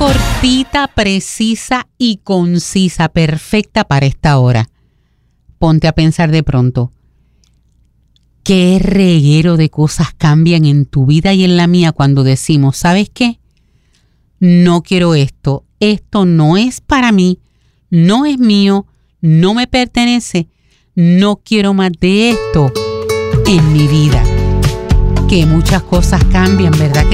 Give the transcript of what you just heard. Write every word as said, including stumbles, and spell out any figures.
cortita, precisa y concisa, perfecta para esta hora. Ponte a pensar de pronto, ¿qué reguero de cosas cambian en tu vida y en la mía cuando decimos, ¿sabes qué? No quiero esto, esto no es para mí, no es mío, no me pertenece, no quiero más de esto en mi vida. Que muchas cosas cambian, ¿verdad que